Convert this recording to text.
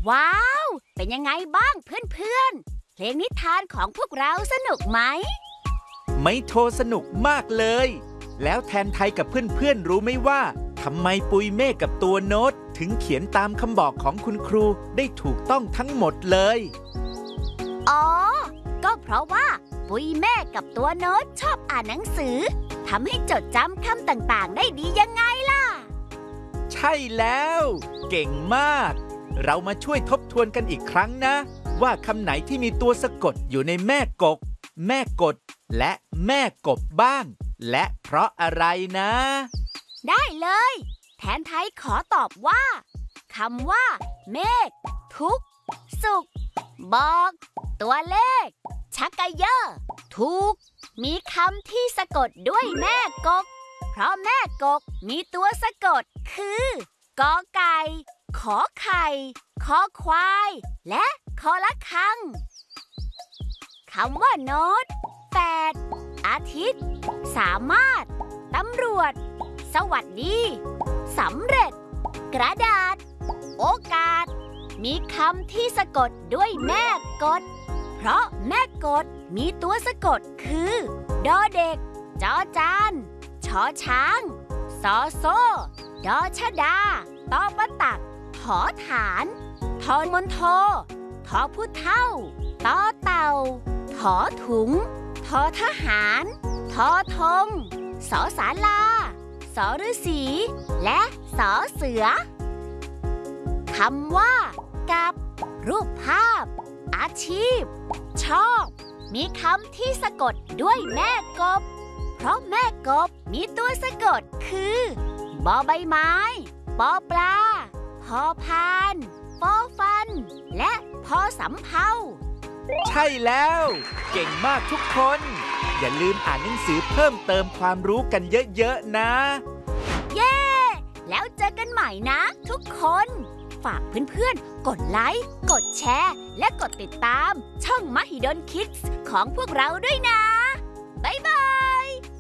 ว้าวเป็นยังไงบ้างเพื่อนๆเพลงนิทานของพวกเราสนุกไหมไม่โทรสนุกมากเลยแล้วแทนไทยกับเพื่อนๆรู้ไหมว่าทำไมปุยเมฆกับตัวโน้ตถึงเขียนตามคำบอกของคุณครูได้ถูกต้องทั้งหมดเลยอ๋อก็เพราะว่าปุยเมฆกับตัวโน้ตชอบอ่านหนังสือทำให้จดจำคำต่างๆได้ดียังไงล่ะใช่แล้วเก่งมากเรามาช่วยทบทวนกันอีกครั้งนะว่าคำไหนที่มีตัวสะกดอยู่ในแม่กกแม่กดและแม่กบบ้างและเพราะอะไรนะได้เลยแทนไทยขอตอบว่าคำว่าเมฆทุกสุขบอกตัวเลขชักกะเยอะถูกมีคำที่สะกดด้วยแม่กกเพราะแม่กกมีตัวสะกดคือกอไก่ขอไข่คอควายและคอละคังคำว่าโน้ตแปดอาทิตย์สามารถตำรวจสวัสดีสำเร็จกระดาษโอกาสมีคำที่สะกดด้วยแม่กดเพราะแม่กดมีตัวสะกดคือดอเด็กจอจานชอช้างซอโซ่ดอชดาตอปะตักถอฐานทอมนโททอผู้เฒ่าตอเต่าถอถุงทอทหารทอธงสอศาลาสอฤาษีและสอเสือคำว่ากับรูปภาพอาชีพชอบมีคำที่สะกดด้วยแม่กบเพราะแม่กบมีตัวสะกดคือบอใบไม้ปอปลาพอพานฟอฟันและพอสำเภาใช่แล้วเก่งมากทุกคนอย่าลืมอ่านหนังสือเพิ่มเติมความรู้กันเยอะๆนะเย้แล้วเจอกันใหม่นะทุกคนฝากเพื่อนๆกดไลค์กดแชร์และกดติดตามช่องมหิดลคิดส์ของพวกเราด้วยนะบ๊ายบาย